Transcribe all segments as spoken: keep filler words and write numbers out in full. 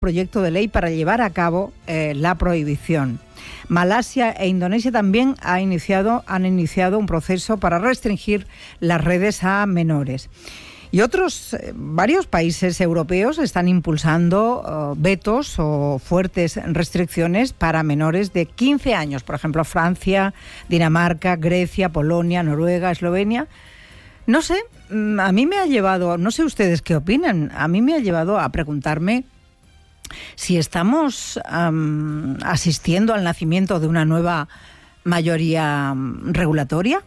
proyecto de ley para llevar a cabo eh, la prohibición. Malasia e Indonesia también ha iniciado, han iniciado un proceso para restringir las redes a menores. Y otros, eh, varios países europeos están impulsando uh, vetos o fuertes restricciones para menores de quince años. Por ejemplo, Francia, Dinamarca, Grecia, Polonia, Noruega, Eslovenia. No sé, a mí me ha llevado, no sé ustedes qué opinan, a mí me ha llevado a preguntarme si estamos um, asistiendo al nacimiento de una nueva mayoría um, regulatoria.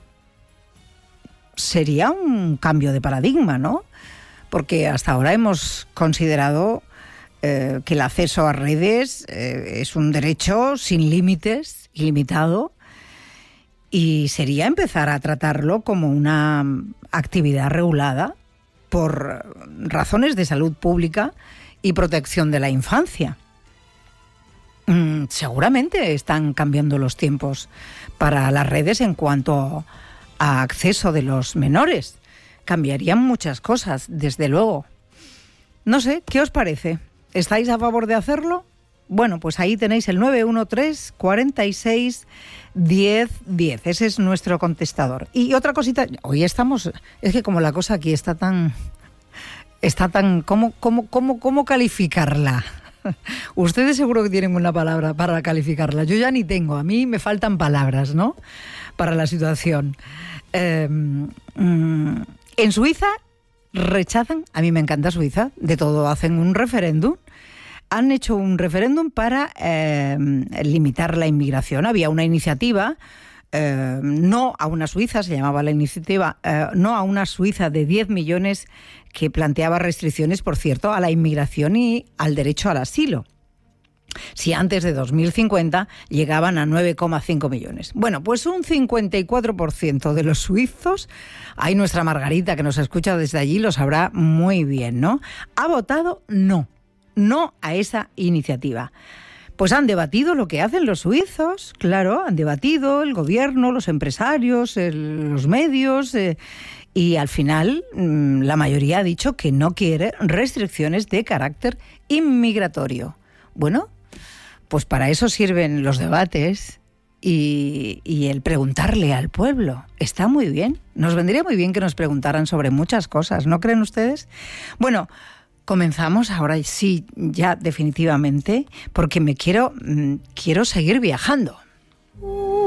Sería un cambio de paradigma, ¿no? Porque hasta ahora hemos considerado eh, que el acceso a redes eh, es un derecho sin límites, ilimitado, y sería empezar a tratarlo como una actividad regulada por razones de salud pública y protección de la infancia. Mm, seguramente están cambiando los tiempos para las redes en cuanto a acceso de los menores. Cambiarían muchas cosas, desde luego. No sé, ¿qué os parece? ¿Estáis a favor de hacerlo? Bueno, pues ahí tenéis el nueve uno tres, cuarenta y seis, diez, diez. Ese es nuestro contestador. Y otra cosita, hoy estamos... Es que como la cosa aquí está tan... Está tan... ¿Cómo, cómo, cómo, cómo calificarla? Ustedes seguro que tienen una palabra para calificarla. Yo ya ni tengo. A mí me faltan palabras, ¿no? Para la situación. Eh, mm, en Suiza rechazan... A mí me encanta Suiza. De todo hacen un referéndum. Han hecho un referéndum para eh, limitar la inmigración. Había una iniciativa... Eh, no a una Suiza, se llamaba la iniciativa, eh, no a una Suiza de diez millones que planteaba restricciones, por cierto, a la inmigración y al derecho al asilo. Si antes de dos mil cincuenta llegaban a nueve coma cinco millones. Bueno, pues un cincuenta y cuatro por ciento de los suizos, ahí nuestra Margarita que nos escucha desde allí lo sabrá muy bien, ¿no? Ha votado no, no a esa iniciativa. Pues han debatido lo que hacen los suizos, claro, han debatido el gobierno, los empresarios, el, los medios, eh, y al final mmm, la mayoría ha dicho que no quiere restricciones de carácter inmigratorio. Bueno, pues para eso sirven los debates y, y el preguntarle al pueblo. Está muy bien, nos vendría muy bien que nos preguntaran sobre muchas cosas, ¿no creen ustedes? Bueno, comenzamos ahora sí, ya definitivamente, porque me quiero, quiero seguir viajando.